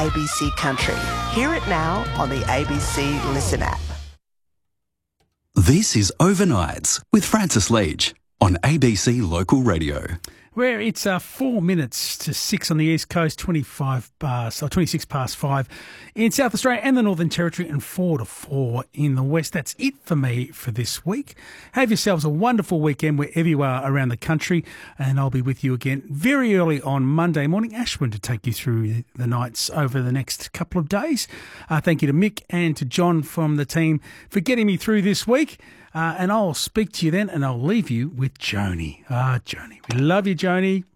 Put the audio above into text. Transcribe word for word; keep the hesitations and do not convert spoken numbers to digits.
A B C Country. Hear it now on the A B C Listen app. This is Overnights with Francis Leach on A B C Local Radio. Where it's uh, four minutes to six on the East Coast, twenty-five past, or twenty-six past five in South Australia and the Northern Territory, and four to four in the West. That's it for me for this week. Have yourselves a wonderful weekend wherever you are around the country, and I'll be with you again very early on Monday morning, Ashwin, to take you through the nights over the next couple of days. Uh, thank you to Mick and to John from the team for getting me through this week. Uh, and I'll speak to you then, and I'll leave you with Joni. Ah, Joni. We love you, Joni.